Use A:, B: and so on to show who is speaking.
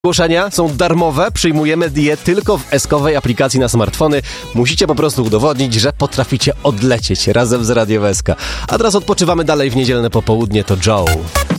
A: Ogłoszenia są darmowe, przyjmujemy je tylko w eskowej aplikacji na smartfony. Musicie po prostu udowodnić, że potraficie odlecieć razem z Radio SK. A teraz odpoczywamy dalej w niedzielne popołudnie, to Joe.